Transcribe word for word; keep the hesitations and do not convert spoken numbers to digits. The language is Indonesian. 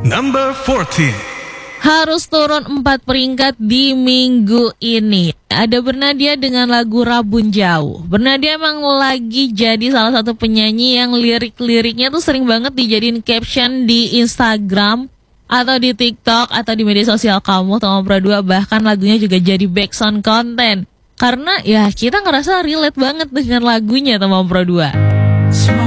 Number fourteen. Harus turun empat peringkat di minggu ini. Ada Bernadia dengan lagu Rabun Jauh. Bernadia emang lagi jadi salah satu penyanyi yang lirik-liriknya tuh sering banget dijadiin caption di Instagram atau di TikTok atau di media sosial kamu Tama Pro dua. Bahkan lagunya juga jadi backsound content. Karena ya kita ngerasa relate banget dengan lagunya Tama Pro dua.